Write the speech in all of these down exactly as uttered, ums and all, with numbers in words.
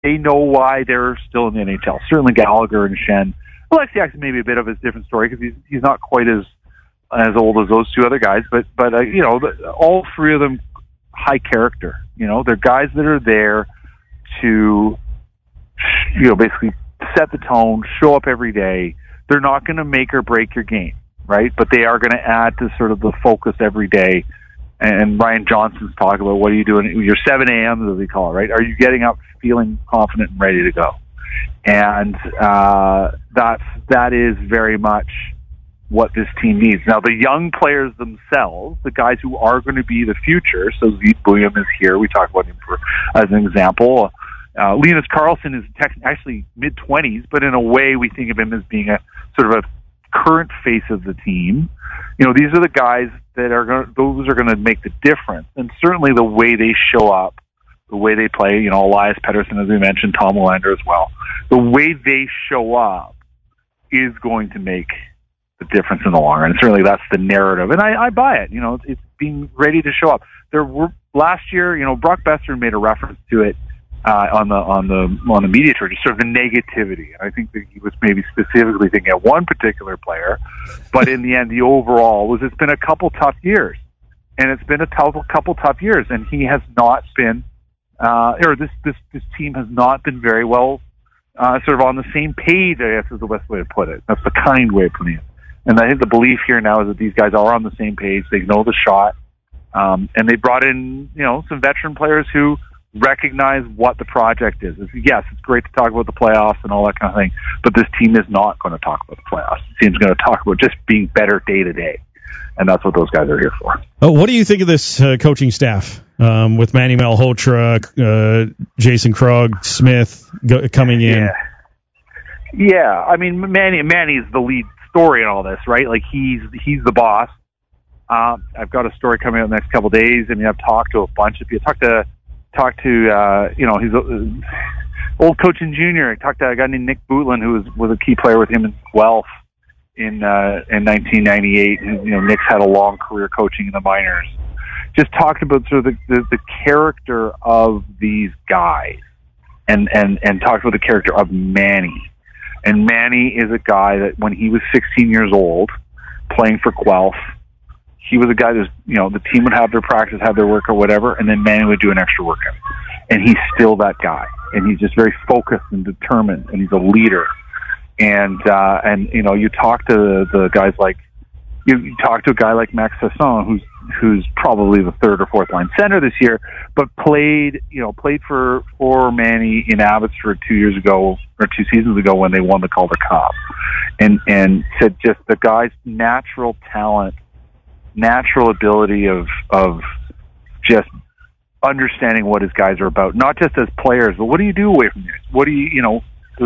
they know why they're still in the N H L. Certainly Gallagher and Schenn. Alexiak maybe a bit of a different story because he's he's not quite as as old as those two other guys, but but uh, you know, the, all three of them high character. You know, they're guys that are there to, you know, basically set the tone, show up every day. They're not going to make or break your game, right? But they are going to add to sort of the focus every day. And Ryan Johnson's talking about, what are you doing? Your seven a.m., as we call it, right? Are you getting up feeling confident and ready to go? And uh, that's, that is very much what this team needs. Now, the young players themselves, the guys who are going to be the future, so Zeke William is here. We talk about him for, as an example. Uh, Linus Karlsson is tech, actually mid-twenties, but in a way we think of him as being a sort of a current face of the team. You know, these are the guys that are going to, those are going to make the difference. And certainly the way they show up, the way they play, you know, Elias Pettersson, as we mentioned, Tom Willander as well. The way they show up is going to make the difference in the long run. And certainly that's the narrative. And I, I buy it. You know, it's, it's being ready to show up. There were, last year, you know, Brock Besser made a reference to it uh, on the on the on the media tour, just sort of the negativity. I think that he was maybe specifically thinking of one particular player, but in the end, the overall was it's been a couple tough years, and it's been a tough, couple tough years, and he has not been, uh, or this this this team has not been very well, uh, sort of on the same page, I guess is the best way to put it. That's the kind way of putting it. And I think the belief here now is that these guys are on the same page. They know the shot, um, and they brought in, you know, some veteran players who recognize what the project is. It's, yes, it's great to talk about the playoffs and all that kind of thing, but this team is not going to talk about the playoffs. The team's going to talk about just being better day to day, and that's what those guys are here for. Oh, what do you think of this uh, coaching staff um, with Manny Malhotra, uh, Jason Krog, Smith go, coming in? Yeah. yeah, I mean, Manny Manny is the lead story in all this, right? Like he's he's the boss. Um, I've got a story coming out in the next couple of days. I mean, I've talked to a bunch of people. Talked to talked to uh, you know, he's an old coach in junior. I talked to a guy named Nick Bootlin, who was was a key player with him in Guelph in uh, in nineteen ninety-eight. And, you know, Nick's had a long career coaching in the minors. Just talked about sort of the, the, the character of these guys, and and and talked about the character of Manny. And Manny is a guy that when he was sixteen years old, playing for Guelph, he was a guy that, you know, the team would have their practice, have their work or whatever, and then Manny would do an extra workout. And he's still that guy. And he's just very focused and determined, and he's a leader. And, uh, and you know, you talk to the, the guys like, you, you talk to a guy like Max Sasson, who's who's probably the third or fourth line center this year, but played, you know, played for, for Manny in Abbotsford two years ago, or two seasons ago when they won the Calder Cup. And, and said just the guy's natural talent, natural ability of, of just understanding what his guys are about, not just as players, but what do you do away from this? What do you, you know,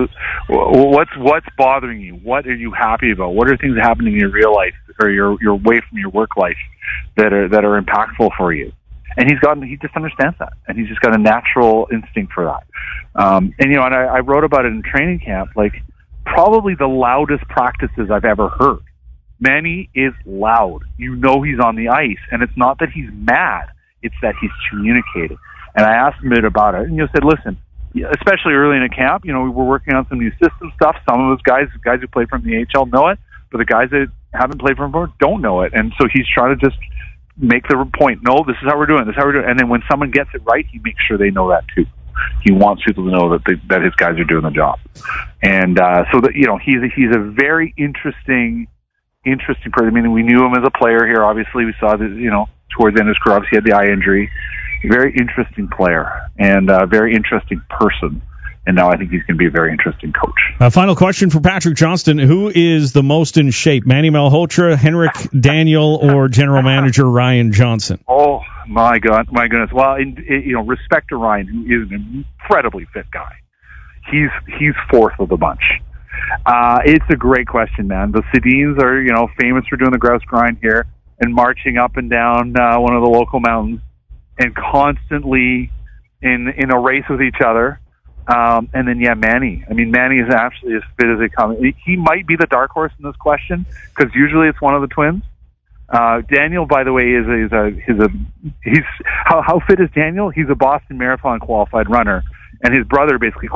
what's, what's bothering you? What are you happy about? What are things happening in your real life or your, your away from your work life that are, that are impactful for you? And he's got, he just understands that, and he's just got a natural instinct for that. Um, and, you know, and I, I wrote about it in training camp, like probably the loudest practices I've ever heard. Manny is loud. You know he's on the ice, and it's not that he's mad, it's that he's communicating. And I asked him a bit about it, and you know, said, listen, especially early in a camp, you know, we were working on some new system stuff. Some of those guys, guys who play from the A H L know it, but the guys that haven't played from before don't know it. And so he's trying to just make the point, no, this is how we're doing it, this is how we're doing it. And then when someone gets it right, he makes sure they know that too. He wants people to know that they, that his guys are doing the job. And uh, so that, you know, he's a, he's a very interesting, interesting person. I mean, we knew him as a player here. Obviously, we saw that, you know, towards the end of his career, obviously he had the eye injury. Very interesting player and a very interesting person. And now I think he's going to be a very interesting coach. Uh, final question for Patrick Johnston. Who is the most in shape, Manny Malhotra, Henrik Daniel, or General Manager Ryan Johnson? Oh, my God, my goodness. Well, in, in, you know, respect to Ryan, who is an incredibly fit guy. He's he's fourth of the bunch. Uh, it's a great question, man. The Sedins are, you know, famous for doing the grouse grind here and marching up and down uh, one of the local mountains and constantly in in a race with each other. Um, and then, yeah, Manny. I mean, Manny is absolutely as fit as they come. He might be the dark horse in this question because usually it's one of the twins. Uh, Daniel, by the way, is a, is a, is a he's how how fit is Daniel? He's a Boston Marathon qualified runner, and his brother basically